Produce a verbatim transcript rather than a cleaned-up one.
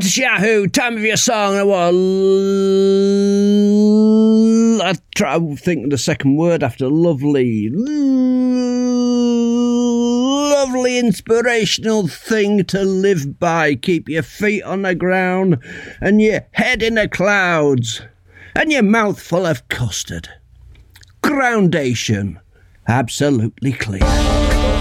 Scottish Yahoo, time of your song. I was. I try to think of the second word after lovely. Lovely inspirational thing to live by. Keep your feet on the ground and your head in the clouds and your mouth full of custard. Groundation. Absolutely clear.